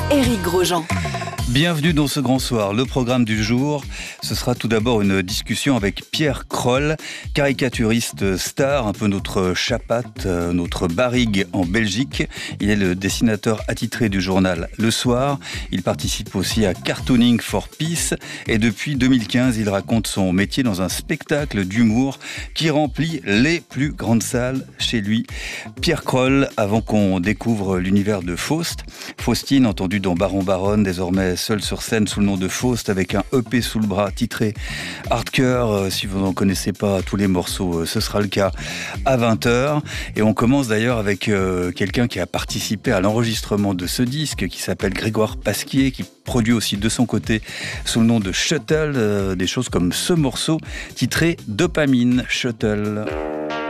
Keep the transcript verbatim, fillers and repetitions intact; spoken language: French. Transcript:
Éric Grosjean. Bienvenue dans ce grand soir. Le programme du jour, ce sera tout d'abord une discussion avec Pierre Kroll, caricaturiste star, un peu notre chapatte, notre barrigue en Belgique. Il est le dessinateur attitré du journal Le Soir. Il participe aussi à Cartooning for Peace et depuis deux mille quinze, il raconte son métier dans un spectacle d'humour qui remplit les plus grandes salles chez lui. Pierre Kroll, avant qu'on découvre l'univers de Faust, Faustine, entendue dans Baron Baronne, désormais seul sur scène sous le nom de Faust avec un E P sous le bras titré Hardcore. Si vous n'en connaissez pas tous les morceaux, ce sera le cas à vingt heures. Et on commence d'ailleurs avec euh, quelqu'un qui a participé à l'enregistrement de ce disque, qui s'appelle Grégoire Pasquier, qui produit aussi de son côté sous le nom de Shuttle, euh, des choses comme ce morceau titré Dopamine Shuttle.